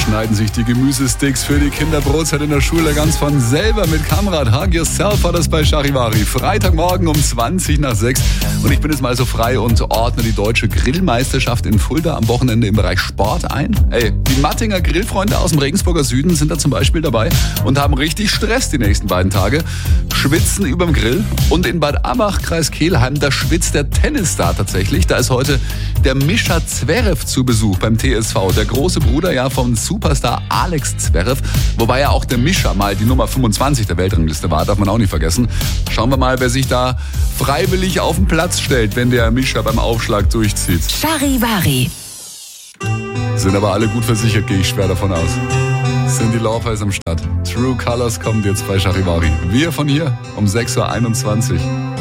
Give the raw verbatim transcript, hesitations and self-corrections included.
schneiden sich die Gemüsesticks für die Kinderbrotzeit in der Schule ganz von selber mit Kamrat. Hug yourself war das bei Charivari. Freitagmorgen um zwanzig nach sechs. Und ich bin jetzt mal so frei und ordne die deutsche Grillmeisterschaft in Fulda am Wochenende im Bereich Sport ein. Ey, die Mattinger Grillfreunde aus dem Regensburger Süden sind da zum Beispiel dabei und haben richtig Stress die nächsten beiden Tage. Schwitzen überm Grill. Und in Bad Ambach, Kreis Kelheim, da schwitzt der Tennisstar tatsächlich. Da ist heute der Mischa Zverev zu Besuch beim T S V. Der große Bruder ja vom Superstar Alex Zverev. Wobei ja auch der Mischa mal die Nummer fünfundzwanzig der Weltrangliste war, darf man auch nicht vergessen. Schauen wir mal, wer sich da freiwillig auf den Platz stellt, wenn der Mischa beim Aufschlag durchzieht. Charivari. Sind aber alle gut versichert, gehe ich schwer davon aus. Sind die Laufers am Start. True Colors kommt jetzt bei Charivari. Wir von hier um sechs Uhr einundzwanzig.